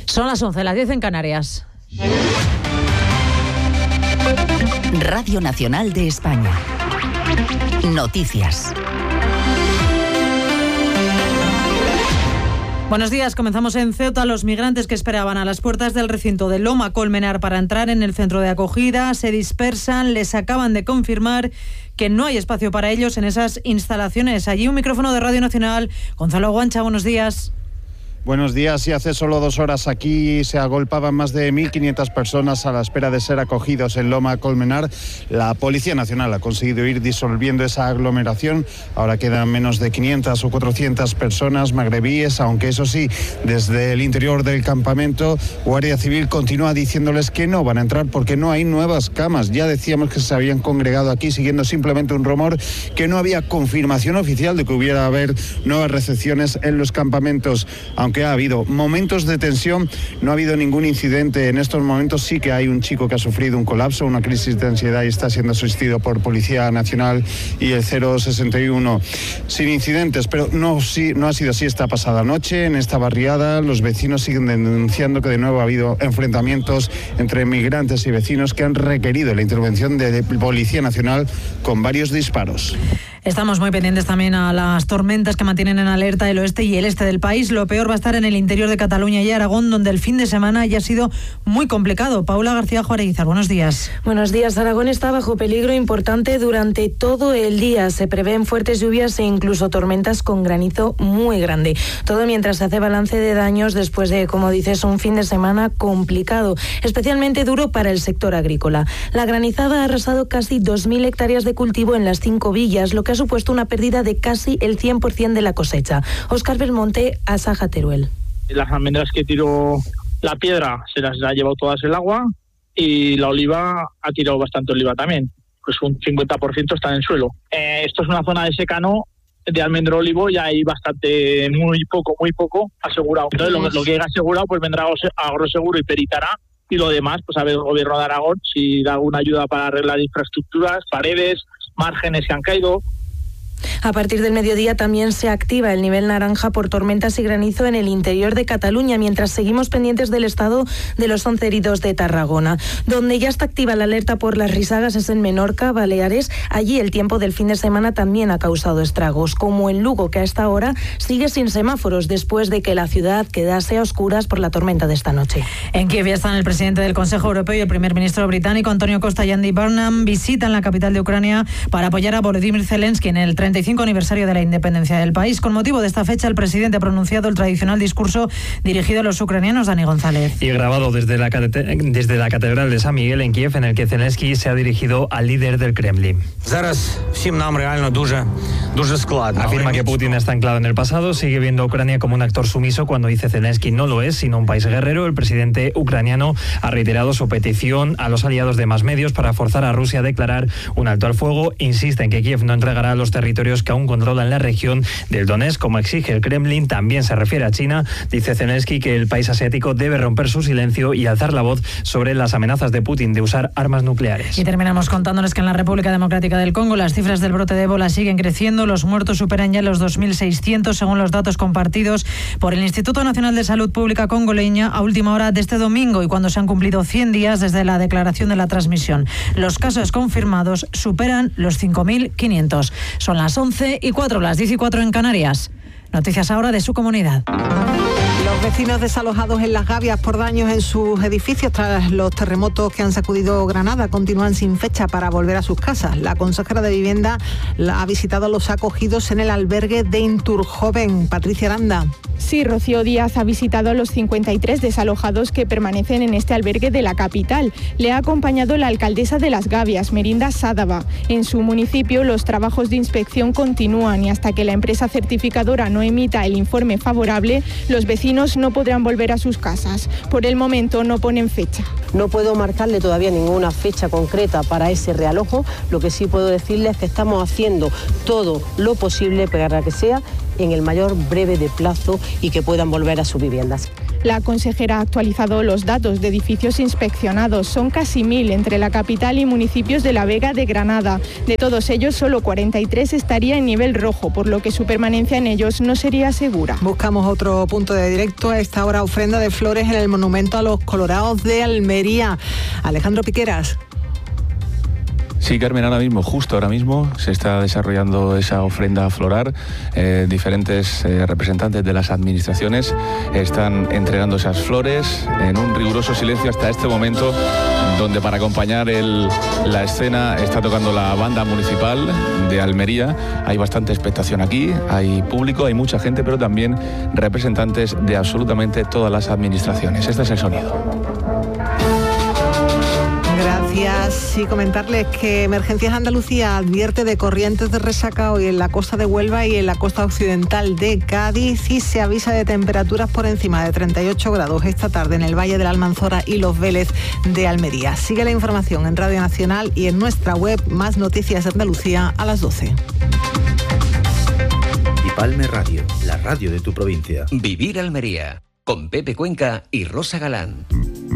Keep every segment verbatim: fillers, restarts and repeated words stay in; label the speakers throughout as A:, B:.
A: Son las once, las diez en Canarias.
B: Radio Nacional de España. Noticias.
A: Buenos días, comenzamos en Ceuta. Los migrantes que esperaban a las puertas del recinto de Loma Colmenar para entrar en el centro de acogida se dispersan. Les acaban de confirmar que no hay espacio para ellos en esas instalaciones. Allí un micrófono de Radio Nacional. Gonzalo Guancha, buenos días.
C: Buenos días. Y hace solo dos horas aquí se agolpaban más de mil quinientas personas a la espera de ser acogidos en Loma Colmenar. La Policía Nacional ha conseguido ir disolviendo esa aglomeración. Ahora quedan menos de quinientas o cuatrocientas personas magrebíes, aunque eso sí, desde el interior del campamento, Guardia Civil continúa diciéndoles que no van a entrar porque no hay nuevas camas. Ya decíamos que se habían congregado aquí siguiendo simplemente un rumor, que no había confirmación oficial de que hubiera haber nuevas recepciones en los campamentos. Aunque que ha habido momentos de tensión, no ha habido ningún incidente. En estos momentos sí que hay un chico que ha sufrido un colapso, una crisis de ansiedad y está siendo asistido por Policía Nacional y el cero sesenta y uno. Sin incidentes, pero no, sí, no ha sido así esta pasada noche. En esta barriada los vecinos siguen denunciando que de nuevo ha habido enfrentamientos entre migrantes y vecinos que han requerido la intervención de Policía Nacional con varios disparos.
A: Estamos muy pendientes también a las tormentas que mantienen en alerta el oeste y el este del país. Lo peor va a estar en el interior de Cataluña y Aragón, donde el fin de semana ya ha sido muy complicado. Paula García Juárez, buenos días.
D: Buenos días. Aragón está bajo peligro importante durante todo el día. Se prevén fuertes lluvias e incluso tormentas con granizo muy grande. Todo mientras se hace balance de daños después de, como dices, un fin de semana complicado, especialmente duro para el sector agrícola. La granizada ha arrasado casi dos mil hectáreas de cultivo en las cinco villas, lo que ha supuesto una pérdida de casi el cien por ciento de la cosecha. Óscar Belmonte, Asaja Teruel.
E: Las almendras que tiró la piedra se las ha llevado todas el agua y la oliva ha tirado bastante oliva también. Pues un cincuenta por ciento está en el suelo. Eh, esto es una zona de secano de almendro olivo y hay bastante, muy poco, muy poco asegurado. Entonces lo, lo que haya asegurado pues vendrá Agroseguro y peritará. Y lo demás, pues a ver el gobierno de Aragón si da alguna ayuda para arreglar infraestructuras, paredes, márgenes que han caído.
D: A partir del mediodía también se activa el nivel naranja por tormentas y granizo en el interior de Cataluña, mientras seguimos pendientes del estado de los once heridos de Tarragona. Donde ya está activa la alerta por las risagas es en Menorca, Baleares. Allí el tiempo del fin de semana también ha causado estragos, como en Lugo, que a esta hora sigue sin semáforos después de que la ciudad quedase a oscuras por la tormenta de esta noche.
A: En Kiev ya están el presidente del Consejo Europeo y el primer ministro británico, Antonio Costa y Andy Burnham, visitan la capital de Ucrania para apoyar a Volodymyr Zelensky en el treinta y cinco aniversario de la independencia del país. Con motivo de esta fecha, el presidente ha pronunciado el tradicional discurso dirigido a los ucranianos. Dani González.
F: Y grabado desde la, desde la Catedral de San Miguel en Kiev, en el que Zelensky se ha dirigido al líder del Kremlin. Afirma que Putin está anclado en el pasado, sigue viendo a Ucrania como un actor sumiso cuando dice Zelensky no lo es, sino un país guerrero. El presidente ucraniano ha reiterado su petición a los aliados de más medios para forzar a Rusia a declarar un alto al fuego. Insiste en que Kiev no entregará los territorios que aún controlan la región del Donetsk, como exige el Kremlin. También se refiere a China. Dice Zelensky que el país asiático debe romper su silencio y alzar la voz sobre las amenazas de Putin de usar armas nucleares.
A: Y terminamos contándoles que en la República Democrática del Congo las cifras del brote de ébola siguen creciendo. Los muertos superan ya los dos mil seiscientos, según los datos compartidos por el Instituto Nacional de Salud Pública congoleña a última hora de este domingo y cuando se han cumplido cien días desde la declaración de la transmisión. Los casos confirmados superan los cinco mil quinientos. Son las once y cuatro, las diez y cuatro en Canarias. Noticias ahora de su comunidad.
G: Los vecinos desalojados en Las Gavias por daños en sus edificios tras los terremotos que han sacudido Granada continúan sin fecha para volver a sus casas. La consejera de Vivienda ha visitado a los acogidos en el albergue de Inturjoven. Patricia Aranda.
H: Sí, Rocío Díaz ha visitado a los cincuenta y tres desalojados que permanecen en este albergue de la capital. Le ha acompañado la alcaldesa de Las Gavias, Merinda Sádava. En su municipio los trabajos de inspección continúan y hasta que la empresa certificadora no emita el informe favorable, los vecinos no podrán volver a sus casas. Por el momento no ponen fecha.
I: No puedo marcarle todavía ninguna fecha concreta para ese realojo. Lo que sí puedo decirles es que estamos haciendo todo lo posible para que sea en el mayor breve de plazo y que puedan volver a sus viviendas.
H: La consejera ha actualizado los datos de edificios inspeccionados. Son casi mil entre la capital y municipios de La Vega de Granada. De todos ellos, solo cuarenta y tres estaría en nivel rojo, por lo que su permanencia en ellos no sería segura.
G: Buscamos otro punto de directo. A esta hora, ofrenda de flores en el monumento a los Colorados de Almería. Alejandro Piqueras.
J: Sí, Carmen, ahora mismo, justo ahora mismo, se está desarrollando esa ofrenda floral. Eh, diferentes eh, representantes de las administraciones están entregando esas flores en un riguroso silencio hasta este momento, donde para acompañar el, la escena está tocando la banda municipal de Almería. Hay bastante expectación aquí, hay público, hay mucha gente, pero también representantes de absolutamente todas las administraciones. Este es el sonido.
G: Gracias. Y comentarles que Emergencias Andalucía advierte de corrientes de resaca hoy en la costa de Huelva y en la costa occidental de Cádiz, y se avisa de temperaturas por encima de treinta y ocho grados esta tarde en el Valle de la Almanzora y Los Vélez de Almería. Sigue la información en Radio Nacional y en nuestra web. Más noticias de Andalucía a las doce.
K: Y Palme Radio, la radio de tu provincia.
L: Vivir Almería, con Pepe Cuenca y Rosa Galán.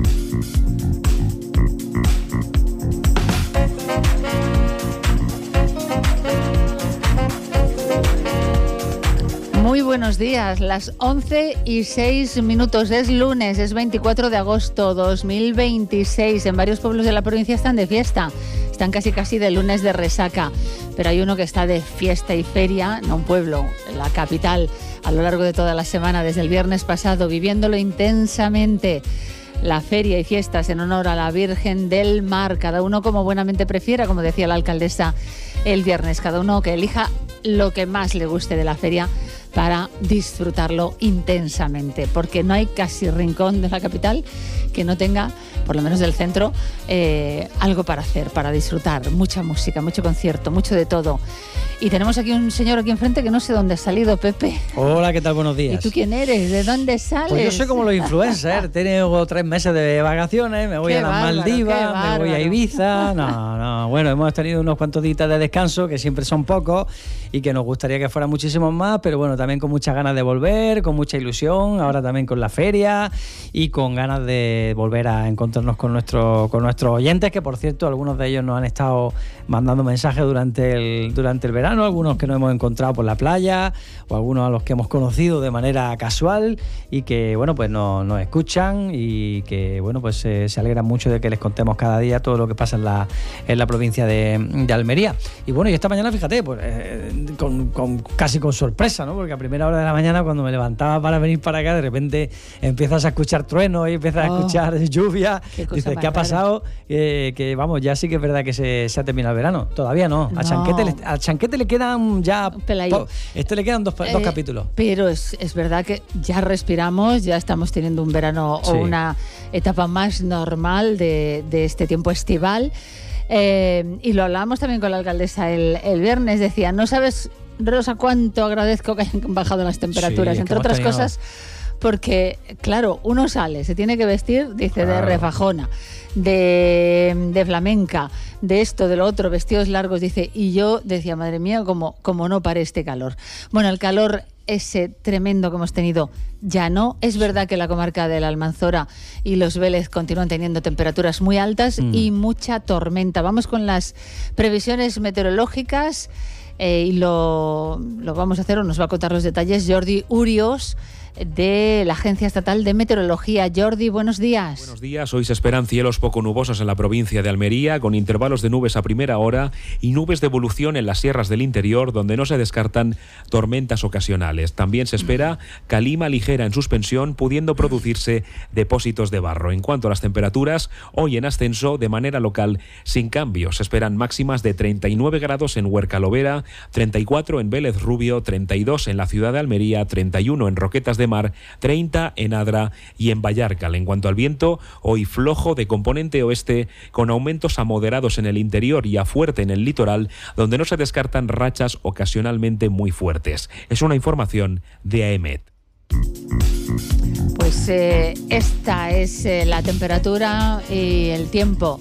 M: Muy buenos días, las once y seis minutos, es lunes, es veinticuatro de agosto dos mil veintiséis. En varios pueblos de la provincia están de fiesta, están casi casi de lunes de resaca, pero hay uno que está de fiesta y feria, no un pueblo, la capital, a lo largo de toda la semana, desde el viernes pasado, viviéndolo intensamente. La feria y fiestas en honor a la Virgen del Mar, cada uno como buenamente prefiera, como decía la alcaldesa el viernes, cada uno que elija lo que más le guste de la feria para disfrutarlo intensamente, porque no hay casi rincón de la capital que no tenga, por lo menos del centro, eh, algo para hacer, para disfrutar, mucha música, mucho concierto, mucho de todo. Y tenemos aquí un señor aquí enfrente que no sé dónde ha salido, Pepe.
N: Hola, ¿qué tal? Buenos días.
M: ¿Y tú quién eres? ¿De dónde sales?
N: Pues yo soy como los influencers, tengo tres meses de vacaciones, me voy qué a las bárbaro, Maldivas, me voy a Ibiza, no, no, bueno, hemos tenido unos cuantos días de descanso, que siempre son pocos, y que nos gustaría que fueran muchísimos más, pero bueno, también con muchas ganas de volver, con mucha ilusión, ahora también con la feria, y con ganas de volver a encontrarnos con, nuestro, con nuestros oyentes, que por cierto, algunos de ellos nos han estado mandando mensajes durante el, durante el verano, algunos que nos hemos encontrado por la playa, o algunos a los que hemos conocido de manera casual, y que bueno, pues nos, nos escuchan, y que bueno, pues eh, se alegran mucho de que les contemos cada día todo lo que pasa en la, en la provincia de, de Almería. Y bueno, y esta mañana, fíjate, pues eh, con, con, casi con sorpresa, ¿no? Porque a primera hora de la mañana, cuando me levantaba para venir para acá, de repente empiezas a escuchar truenos y empiezas oh, a escuchar lluvia. Dices, ¿qué ha pasado? Eh, que vamos, ya sí que es verdad que se, se ha terminado el verano. Todavía no.
M: no.
N: A Chanquete le, a Chanquete le quedan ya... To, este le quedan dos, eh, dos capítulos.
M: Pero es, es verdad que ya respiramos, ya estamos teniendo un verano sí. o una etapa más normal de, de este tiempo estival. Eh, y lo hablábamos también con la alcaldesa el, el viernes, decía, no sabes, Rosa, cuánto agradezco que hayan bajado las temperaturas, sí, entre otras tenido... cosas, porque claro, uno sale, se tiene que vestir, dice, claro, de refajona, de, de flamenca, de esto, de lo otro, vestidos largos, dice, y yo decía, madre mía, como, como no pare este calor. Bueno, el calor ese tremendo que hemos tenido ya no. Es verdad que la comarca de la Almanzora y Los Vélez continúan teniendo temperaturas muy altas mm. y mucha tormenta. Vamos con las previsiones meteorológicas eh, y lo, lo vamos a hacer, o nos va a contar los detalles Jordi Urios, de la Agencia Estatal de Meteorología. Jordi, buenos días.
O: Buenos días. Hoy se esperan cielos poco nubosos en la provincia de Almería, con intervalos de nubes a primera hora y nubes de evolución en las sierras del interior, donde no se descartan tormentas ocasionales. También se espera calima ligera en suspensión, pudiendo producirse depósitos de barro. En cuanto a las temperaturas, hoy en ascenso de manera local sin cambios. Se esperan máximas de treinta y nueve grados en Huerca Lovera, treinta y cuatro en Vélez Rubio, treinta y dos en la ciudad de Almería, treinta y uno en Roquetas de Mar, treinta en Adra y en Vallarcal. En cuanto al viento, hoy flojo de componente oeste, con aumentos a moderados en el interior y a fuerte en el litoral, donde no se descartan rachas ocasionalmente muy fuertes. Es una información de AEMET.
M: Pues eh, esta es eh, la temperatura y el tiempo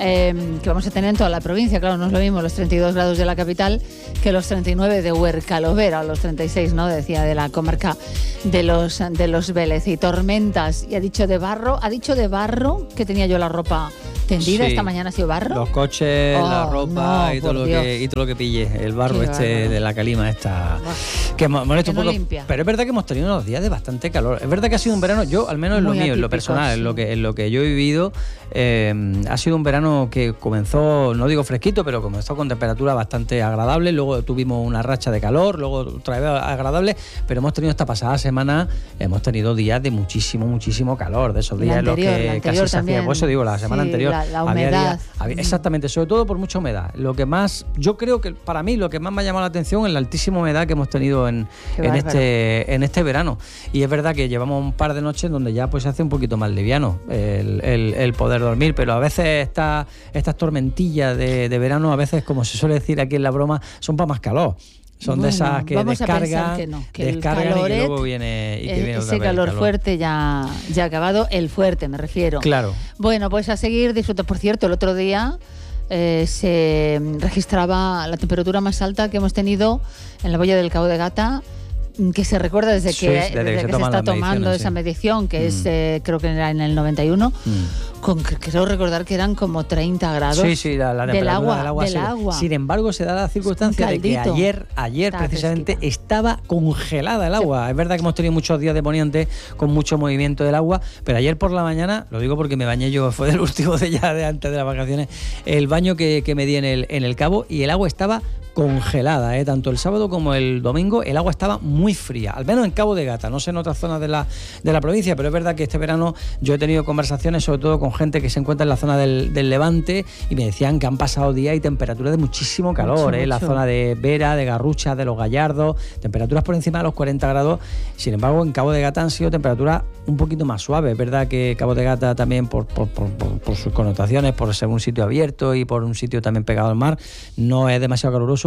M: eh, que vamos a tener en toda la provincia. Claro, no es lo mismo los treinta y dos grados de la capital que los treinta y nueve de Huercalovera, o los treinta y seis, ¿no? Decía, de la comarca de los, de los Vélez. Y tormentas, y ha dicho de barro, ha dicho de barro, que tenía yo la ropa tendida, sí. Esta mañana ha sido barro.
N: Los coches,
M: oh,
N: la ropa no, y, todo lo que, y todo lo que pille. El barro Qué este barro. de la calima está... Que molesta un poco.
M: Limpia.
N: Pero es verdad que hemos tenido unos días de bastante calor. Es verdad que ha sido un verano, yo al menos en lo mío, atípicos, en lo personal, sí. en, lo que, en lo que yo he vivido, eh, ha sido un verano que comenzó, no digo fresquito, pero comenzó con temperaturas bastante agradables. Luego tuvimos una racha de calor, luego otra vez agradable, pero hemos tenido esta pasada semana, hemos tenido días de muchísimo, muchísimo calor. De esos días en los que casi se hacía. Por eso digo, la semana sí, anterior.
M: La, la humedad. Había días,
N: había, exactamente, sobre todo por mucha humedad. Lo que más, yo creo que para mí, lo que más me ha llamado la atención es la altísima humedad que hemos tenido en, en este, en este verano. Y es verdad que llevamos un par de noches donde ya pues se hace un poquito más liviano el, el, el poder dormir, pero a veces esta, estas tormentillas de, de verano, a veces, como se suele decir aquí en la broma, son para más calor. Son bueno, de esas que descargan, que no, que descargan el caloret, y que luego viene, y que viene
M: ese calor, calor fuerte ya, ya ha acabado, el fuerte me refiero.
N: Claro.
M: Bueno, pues a seguir disfrutando. Por cierto, el otro día eh, se registraba la temperatura más alta que hemos tenido en la boya del Cabo de Gata, que se recuerda desde que, sí, desde desde que, que se, se está tomando esa sí. medición, que mm. es eh, creo que era en el noventa y uno, mm. con, creo recordar que eran como treinta grados
N: sí, sí, la, la
M: del agua.
N: Del agua,
M: del
N: sí.
M: agua.
N: Sin embargo, se da la circunstancia de que ayer, ayer precisamente fresquita. Estaba congelada el agua. Sí. Es verdad que hemos tenido muchos días de poniente con mucho movimiento del agua, pero ayer por la mañana, lo digo porque me bañé yo, fue del último de ya de antes de las vacaciones, el baño que, que me di en el, en el Cabo, y el agua estaba congelada, ¿eh? Tanto el sábado como el domingo el agua estaba muy fría, al menos en Cabo de Gata, no sé en otras zonas de la, de la provincia, pero es verdad que este verano yo he tenido conversaciones sobre todo con gente que se encuentra en la zona del, del Levante, y me decían que han pasado días y temperaturas de muchísimo calor, mucho, ¿eh? mucho. La zona de Vera, de Garrucha, de Los Gallardos, temperaturas por encima de los cuarenta grados. Sin embargo, en Cabo de Gata han sido temperaturas un poquito más suaves. Es verdad que Cabo de Gata también por, por, por, por, por sus connotaciones, por ser un sitio abierto y por un sitio también pegado al mar, no es demasiado caluroso,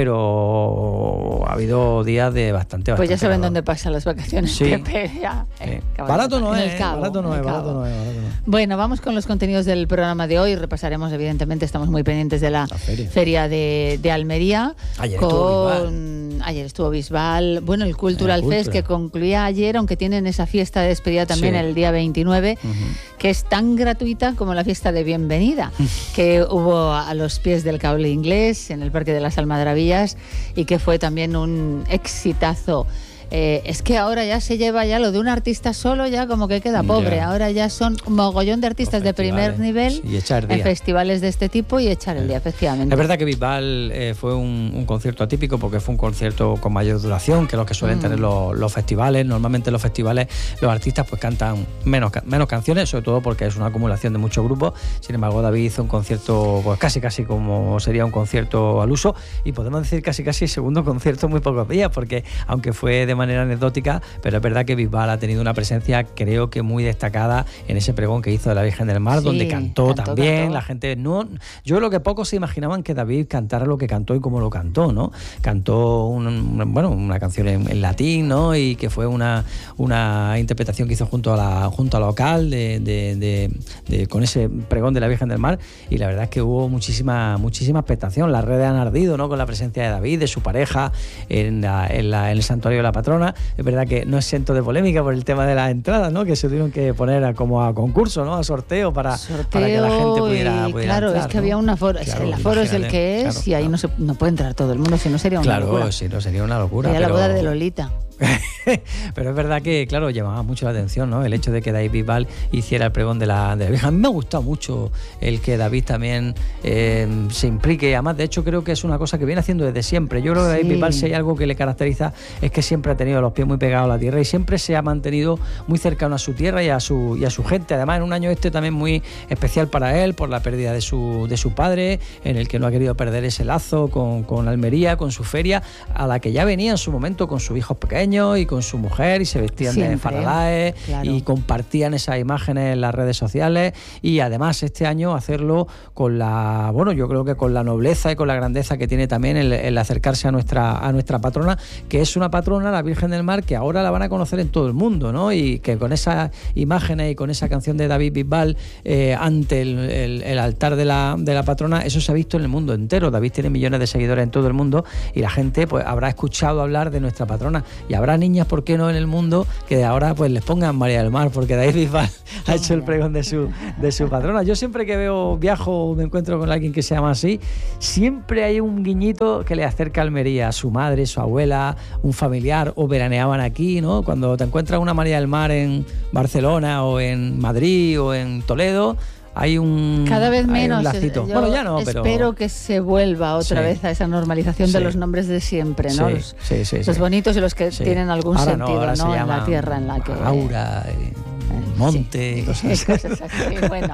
N: pero ha habido días de bastante, bastante
M: Pues ya saben
N: calor.
M: Dónde pasan las vacaciones.
N: Sí.
M: Pepe, ya,
N: sí. Eh, barato, no es,
M: Cabo,
N: barato no es, barato no es, barato no es.
M: Bueno, vamos con los contenidos del programa de hoy. Repasaremos, evidentemente, estamos muy pendientes de la, la feria, feria de, de Almería.
N: Ayer
M: con...
N: estuvo Bisbal.
M: Ayer estuvo Bisbal. Bueno, el Cultural
N: el
M: Fest
N: Cultura.
M: que concluía ayer, aunque tienen esa fiesta de despedida también sí. el día veintinueve, uh-huh. que es tan gratuita como la fiesta de bienvenida que hubo a los pies del Cable Inglés en el Parque de las Almadrabillas, y que fue también un exitazo. Eh, es que ahora ya se lleva ya lo de un artista solo, ya como que queda pobre. Ya. Ahora ya son un mogollón de artistas de primer nivel
N: y echar
M: en festivales de este tipo y echar el día, efectivamente.
N: Es verdad que Bisbal eh, fue un, un concierto atípico porque fue un concierto con mayor duración que los que suelen mm. tener los, los festivales. Normalmente en los festivales los artistas pues cantan menos, menos canciones, sobre todo porque es una acumulación de muchos grupos. Sin embargo, David hizo un concierto pues casi casi como sería un concierto al uso, y podemos decir casi casi el segundo concierto en muy pocos días, porque aunque fue de manera anecdótica, pero es verdad que Bisbal ha tenido una presencia, creo que muy destacada en ese pregón que hizo de la Virgen del Mar, sí, donde cantó, cantó también, cantó. La gente no, yo creo que pocos se imaginaban que David cantara lo que cantó y cómo lo cantó, ¿no? Cantó un, bueno, una canción en, en latín, ¿no? Y que fue una, una interpretación que hizo junto a la junto a local de, de, de, de, con ese pregón de la Virgen del Mar, y la verdad es que hubo muchísima muchísima expectación. Las redes han ardido, ¿no? Con la presencia de David, de su pareja en, la, en, la, en el santuario de la patrona. Es verdad que no es exento de polémica por el tema de las entradas, ¿no? Que se tuvieron que poner a, como a concurso, ¿no? A sorteo para, sorteo para que la gente pudiera,
M: y,
N: pudiera
M: claro,
N: entrar,
M: es que
N: ¿no?
M: había un aforo,
N: claro,
M: el aforo es el que es,
N: claro,
M: y ahí
N: claro.
M: no se no puede entrar todo el mundo, si no sería una
N: claro,
M: locura.
N: Claro, si no sería una locura.
M: Sería
N: pero...
M: la boda de Lolita.
N: Pero es verdad que, claro, llamaba mucho la atención, ¿no? El hecho de que David Bisbal hiciera el pregón de la, de la Virgen. A mí me ha gustado mucho el que David también eh, se implique. Además, de hecho, creo que es una cosa que viene haciendo desde siempre. Yo creo que David sí. Bisbal, si hay algo que le caracteriza, es que siempre ha tenido los pies muy pegados a la tierra y siempre se ha mantenido muy cercano a su tierra y a su, y a su gente. Además, en un año este también muy especial para él, por la pérdida de su, de su padre, en el que no ha querido perder ese lazo con, con Almería, con su feria, a la que ya venía en su momento con sus hijos pequeños, pequeños y con su mujer y se vestían Siempre, de Faralaes claro. y compartían esas imágenes en las redes sociales y además este año hacerlo con la, bueno, yo creo que con la nobleza y con la grandeza que tiene también el, el acercarse a nuestra, a nuestra patrona, que es una patrona, la Virgen del Mar, que ahora la van a conocer en todo el mundo, ¿no? Y que con esas imágenes y con esa canción de David Bisbal eh, ante el, el, el altar de la, de la patrona, eso se ha visto en el mundo entero. David tiene millones de seguidores en todo el mundo y la gente pues habrá escuchado hablar de nuestra patrona y habrá niñas, ¿por qué no?, en el mundo que ahora pues les pongan María del Mar, porque David Bisbal ha hecho el pregón de su, de su patrona. Yo siempre que veo, viajo, me encuentro con alguien que se llama así, siempre hay un guiñito que le acerca a Almería, a su madre, su abuela, un familiar, o veraneaban aquí, ¿no? Cuando te encuentras una María del Mar en Barcelona o en Madrid o en Toledo, hay un
M: cada vez menos.
N: Un lacito. Bueno, ya no,
M: espero
N: pero
M: que se vuelva otra
N: sí.
M: vez a esa normalización sí. de los nombres de siempre, ¿no?
N: Sí,
M: los,
N: sí, sí,
M: los
N: sí.
M: bonitos y los que
N: sí.
M: tienen algún
N: ahora
M: sentido,
N: no,
M: ¿no? En la tierra en la que
N: Aura, eh, monte,
M: sí.
N: y cosas,
M: cosas así. Bueno,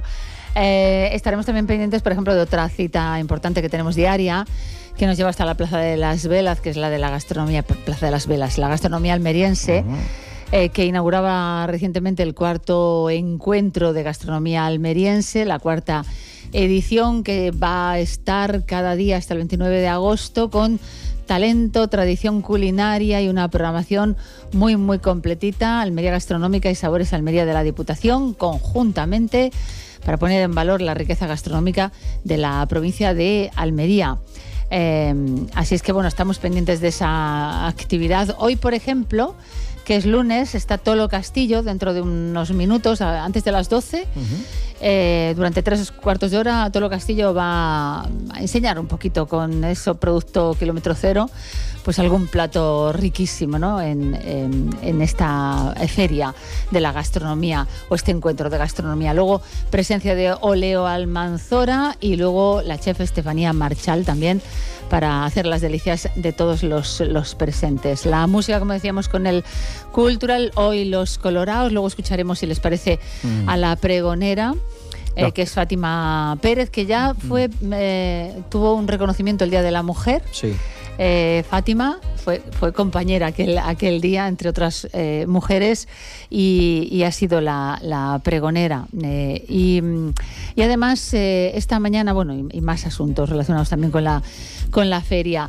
M: eh, estaremos también pendientes, por ejemplo, de otra cita importante que tenemos diaria, que nos lleva hasta la Plaza de las Velas, que es la de la gastronomía, Plaza de las Velas, la gastronomía almeriense. Uh-huh. Eh, que inauguraba recientemente el cuarto encuentro de gastronomía almeriense, la cuarta edición, que va a estar cada día hasta el veintinueve de agosto con talento, tradición culinaria y una programación muy muy completita. Almería Gastronómica y Sabores Almería de la Diputación, conjuntamente, para poner en valor la riqueza gastronómica de la provincia de Almería. Eh, así es que bueno, estamos pendientes de esa actividad. Hoy, por ejemplo, que es lunes, está Tolo Castillo dentro de unos minutos, antes de las doce. Uh-huh. Eh, durante tres cuartos de hora, Tolo Castillo va a enseñar un poquito con eso, producto kilómetro cero, pues algún plato riquísimo, ¿no? En, en, en esta feria de la gastronomía o este encuentro de gastronomía. Luego, presencia de Oleo Almanzora y luego la chef Estefanía Marchal también, para hacer las delicias de todos los, los presentes. La música, como decíamos, con el Cultural, hoy los Colorados, luego escucharemos, si les parece, mm. a la pregonera, eh, no. que es Fátima Pérez, que ya fue eh, tuvo un reconocimiento el Día de la Mujer.
N: Sí.
M: Eh, Fátima fue, fue compañera aquel, aquel día, entre otras eh, mujeres, y, y ha sido la, la pregonera. Eh, y, y además, eh, esta mañana, bueno, y, y más asuntos relacionados también con la, con la feria.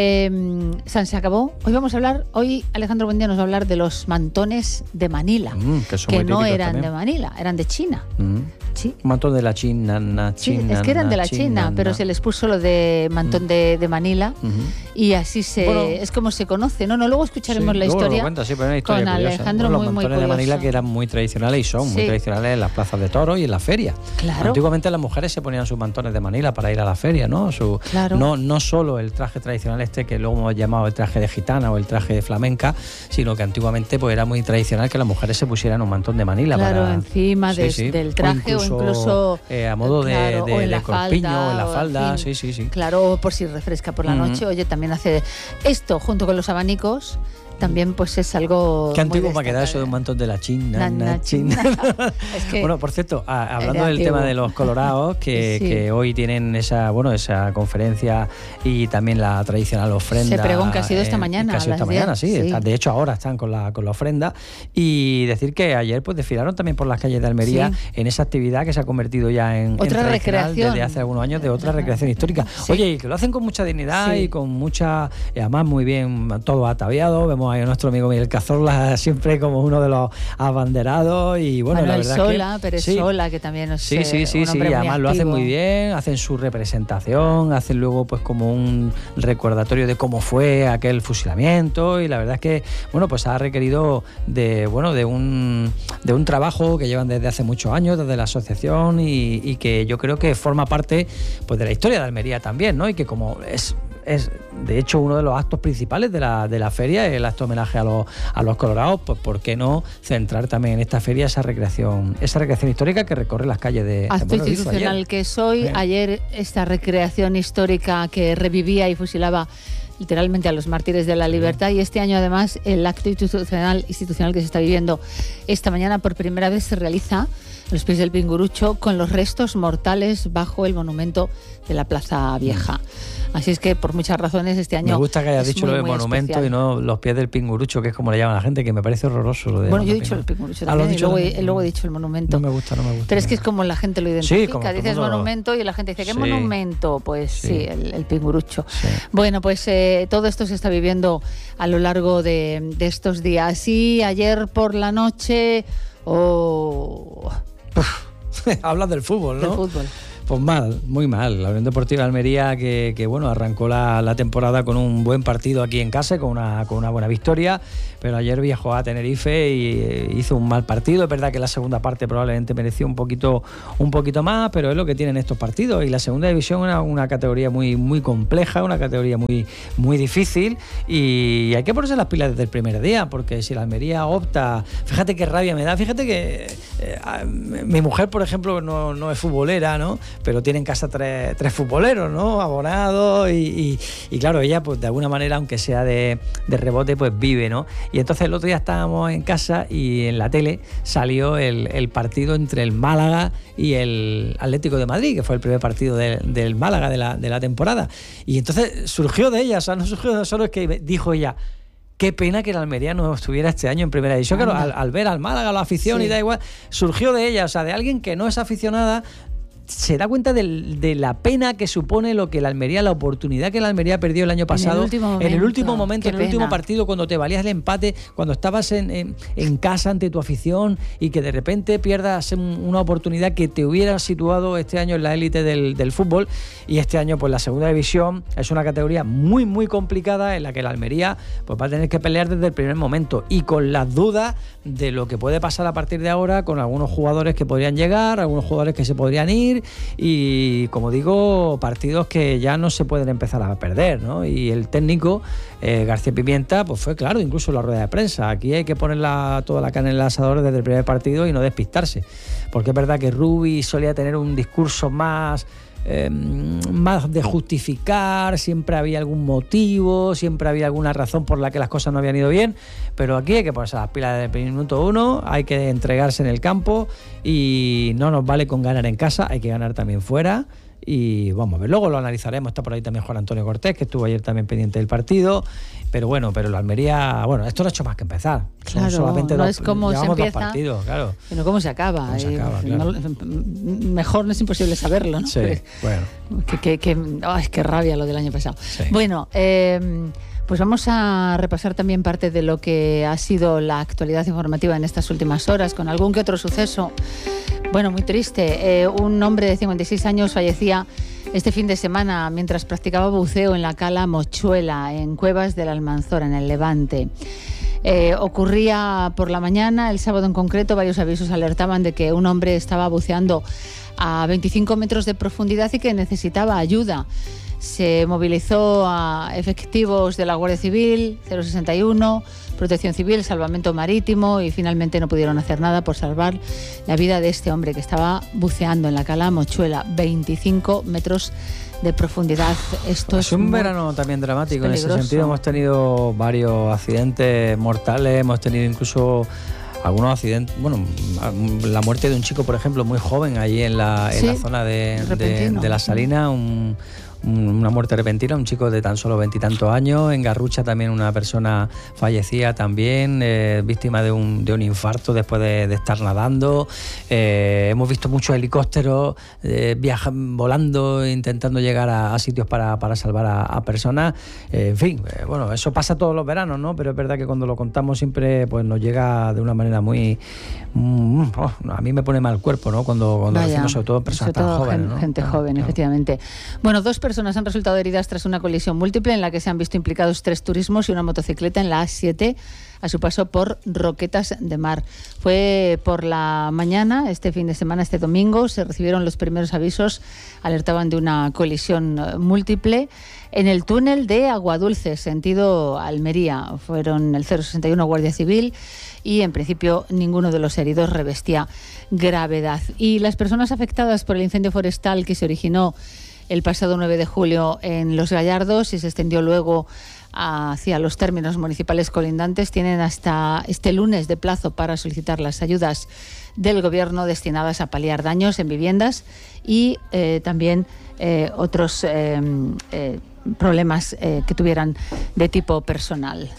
M: Eh, San se acabó. Hoy vamos a hablar, hoy Alejandro Buendía nos va a hablar de los mantones de Manila,
N: mm, que,
M: que no eran
N: también.
M: de Manila, eran de China.
N: Mm. Sí. Un mantón de la China, na, China.
M: Sí, es que eran de la
N: China,
M: China,
N: na.
M: pero se les puso lo de mantón mm. de, de Manila uh-huh. y así se bueno, es como se conoce. No, no, luego escucharemos
N: sí,
M: la
N: luego
M: historia,
N: cuenta, sí, pero una historia
M: con
N: curiosa.
M: Alejandro,
N: bueno,
M: muy,
N: los
M: muy
N: mantones
M: curioso.
N: de Manila que eran muy tradicionales y son sí. muy tradicionales en las plazas de toros y en las ferias.
M: Claro.
N: Antiguamente las mujeres se ponían sus mantones de Manila para ir a la feria, ¿no? Su,
M: claro.
N: no, no solo el traje tradicional este que luego hemos llamado el traje de gitana o el traje de flamenca, sino que antiguamente pues era muy tradicional que las mujeres se pusieran un mantón de Manila.
M: Claro,
N: para,
M: encima
N: sí,
M: de,
N: sí.
M: del traje o incluso,
N: o incluso eh, a modo de,
M: claro,
N: de,
M: o en
N: de
M: la
N: corpiño
M: falda,
N: o en la falda,
M: en fin,
N: sí, sí, sí.
M: Claro, por si refresca por la
N: uh-huh.
M: noche. Oye, también hace esto junto con los abanicos. También pues es algo
N: qué antiguo me ha quedado eso de un mantón de la China, na, na, China. Es que bueno, por cierto, a, hablando del tema de los colorados que, sí. que hoy tienen esa bueno esa conferencia y también la tradicional ofrenda.
M: Se pregón que ha sido esta
N: eh,
M: mañana.
N: Que ha sido esta mañana, sí.
M: sí.
N: Está, de hecho ahora están con la con la ofrenda y decir que ayer pues desfilaron también por las calles de Almería sí. en esa actividad que se ha convertido ya en
M: otra
N: en
M: recreación
N: desde hace algunos años de otra recreación histórica. Sí. Oye, y que lo hacen con mucha dignidad sí. y con mucha y además muy bien todo ataviado. Vemos ahí a nuestro amigo Miguel Cazorla siempre como uno de los abanderados y bueno,
M: Manuel
N: la verdad
M: Sola,
N: que,
M: Pérez
N: sí.
M: Sola, que también es
N: sí, sí, sí,
M: un
N: sí,
M: hombre
N: y además
M: muy
N: lo hacen
M: activo.
N: muy bien, hacen su representación, hacen luego pues como un recordatorio de cómo fue aquel fusilamiento y la verdad es que bueno, pues ha requerido de bueno, de un de un trabajo que llevan desde hace muchos años desde la asociación y, y que yo creo que forma parte pues de la historia de Almería también, ¿no? Y que como es es de hecho uno de los actos principales de la, de la feria, el acto homenaje a los, a los colorados, pues ¿por qué no centrar también en esta feria esa recreación, esa recreación histórica que recorre las calles de...
M: Acto
N: bueno,
M: institucional que soy,
N: sí.
M: ayer esta recreación histórica que revivía y fusilaba literalmente a los mártires de la libertad, y este año además el acto institucional, institucional que se está viviendo esta mañana por primera vez se realiza a los pies del Pingurucho con los restos mortales bajo el monumento de la Plaza Vieja. Así es que por muchas razones este año
N: me gusta que hayas dicho
M: muy,
N: lo del monumento especial. Y no los pies del Pingurucho, que es como le llaman a la gente, que me parece horroroso lo de
M: bueno, yo he dicho el Pingurucho también, ah, y luego, he, luego he dicho el monumento.
N: No me gusta, no me gusta.
M: Pero es que es como la gente lo identifica,
N: sí, como
M: dices
N: mundo...
M: monumento y la gente dice, ¿qué sí. monumento? Pues sí, sí el, el Pingurucho.
N: Sí.
M: Bueno, pues eh, todo esto se está viviendo a lo largo de, de estos días. Y ayer por la noche... Oh...
N: Hablas del fútbol, ¿no?
M: Del fútbol.
N: Pues mal, muy mal. La Unión Deportiva Almería que, que bueno, arrancó la, la temporada con un buen partido aquí en casa, con una, con una buena victoria, pero ayer viajó a Tenerife y hizo un mal partido. Es verdad que la segunda parte probablemente mereció un poquito, un poquito más, pero es lo que tienen estos partidos. Y la segunda división es una, una categoría muy, muy compleja, una categoría muy, muy difícil, y hay que ponerse las pilas desde el primer día, porque si la Almería opta... Fíjate qué rabia me da, fíjate que eh, mi mujer, por ejemplo, no, no es futbolera, ¿no? Pero tiene en casa tres, tres futboleros, ¿no? Abonados y, y, y claro, ella pues de alguna manera, aunque sea de, de rebote, pues vive, ¿no? Y entonces el otro día estábamos en casa y en la tele salió el, el partido entre el Málaga y el Atlético de Madrid, que fue el primer partido de, del Málaga de la, de la temporada. Y entonces surgió de ella, o sea, no surgió de solo, es que dijo ella... Qué pena que el Almería no estuviera este año en primera división. Claro, al, al ver al Málaga, la afición, sí. y da igual, surgió de ella, o sea, de alguien que no es aficionada, se da cuenta de, de la pena que supone lo que la Almería, la oportunidad que la Almería perdió el año pasado. En el último momento, en el, último momento, en el último partido, cuando te valías el empate, cuando estabas en, en, en casa ante tu afición y que de repente pierdas una oportunidad que te hubiera situado este año en la élite del, del fútbol. Y este año, pues la segunda división es una categoría muy, muy complicada en la que la Almería pues, va a tener que pelear desde el primer momento y con las dudas de lo que puede pasar a partir de ahora con algunos jugadores que podrían llegar, algunos jugadores que se podrían ir. Y como digo, partidos que ya no se pueden empezar a perder, ¿no? Y el técnico eh, García Pimienta pues fue claro, incluso en la rueda de prensa, aquí hay que poner la, toda la carne en el asador desde el primer partido y no despistarse, porque es verdad que Rubi solía tener un discurso más Eh, más de justificar, siempre había algún motivo, siempre había alguna razón por la que las cosas no habían ido bien, pero aquí hay que ponerse las pilas desde el minuto uno, hay que entregarse en el campo y no nos vale con ganar en casa, hay que ganar también fuera. Y vamos a ver, luego lo analizaremos, está por ahí también Juan Antonio Cortés, que estuvo ayer también pendiente del partido, pero bueno, pero la Almería, bueno, esto no ha hecho más que empezar. Son
M: claro,
N: solamente
M: no
N: dos,
M: es como se empieza,
N: dos partidos, claro.
M: Sino cómo se acaba.
N: ¿Cómo se acaba, claro.
M: no, mejor no es imposible saberlo, ¿no?
N: Sí,
M: Porque,
N: bueno.
M: Que, que, que, ay, qué rabia lo del año pasado.
N: Sí.
M: Bueno, eh, pues vamos a repasar también parte de lo que ha sido la actualidad informativa en estas últimas horas, con algún que otro suceso, bueno, muy triste. Eh, un hombre de cincuenta y seis años fallecía este fin de semana mientras practicaba buceo en la cala Mochuela, en Cuevas del Almanzora, en el Levante. Eh, ocurría por la mañana, el sábado en concreto, varios avisos alertaban de que un hombre estaba buceando a veinticinco metros de profundidad y que necesitaba ayuda. Se movilizó a efectivos de la Guardia Civil, cero sesenta y uno, Protección Civil, Salvamento Marítimo, y finalmente no pudieron hacer nada por salvar la vida de este hombre que estaba buceando en la cala Mochuela, veinticinco metros de profundidad. Esto es,
N: es un
M: muy,
N: verano también dramático en ese sentido. Hemos tenido varios accidentes mortales, hemos tenido incluso algunos accidentes, bueno, la muerte de un chico, por ejemplo, muy joven allí en la, en sí, la zona de, de, de La Salina, un una muerte repentina, un chico de tan solo veintitantos años. En Garrucha también una persona fallecía también, eh, víctima de un, de un infarto después de, de estar nadando. Eh, hemos visto muchos helicópteros eh, viajan, volando, intentando llegar a, a sitios para, para salvar a, a personas. Eh, en fin, eh, bueno, eso pasa todos los veranos, ¿no? Pero es verdad que cuando lo contamos siempre pues nos llega de una manera muy... Mm, oh, a mí me pone mal el cuerpo, ¿no? Cuando, cuando
M: Vaya,
N: decimos sobre todo personas
M: sobre todo
N: tan jóvenes,
M: gente,
N: ¿no?
M: gente joven, claro. Efectivamente. Bueno, dos personas han resultado heridas tras una colisión múltiple en la que se han visto implicados tres turismos y una motocicleta en la A siete a su paso por Roquetas de Mar. Fue por la mañana, este fin de semana, este domingo, se recibieron los primeros avisos, alertaban de una colisión múltiple en el túnel de Aguadulce, sentido Almería. Fueron el cero sesenta y uno Guardia Civil y en principio ninguno de los heridos revestía gravedad. Y las personas afectadas por el incendio forestal que se originó el pasado nueve de julio en Los Gallardos y se extendió luego hacia los términos municipales colindantes. Tienen hasta este lunes de plazo para solicitar las ayudas del Gobierno destinadas a paliar daños en viviendas y eh, también eh, otros eh, eh, problemas eh, que tuvieran de tipo personal.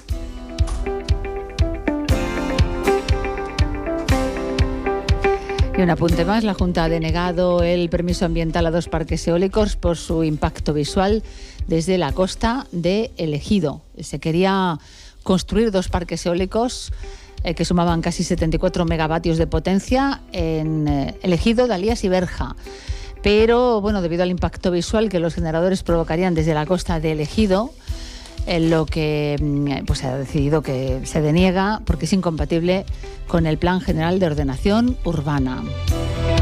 M: Y un apunte más, la Junta ha denegado el permiso ambiental a dos parques eólicos por su impacto visual desde la costa de El Ejido. Se quería construir dos parques eólicos eh, que sumaban casi setenta y cuatro megavatios de potencia en eh, El Ejido, Dalías y Berja. Pero, bueno, debido al impacto visual que los generadores provocarían desde la costa de El Ejido, en lo que pues, se ha decidido que se deniega porque es incompatible con el Plan General de Ordenación Urbana.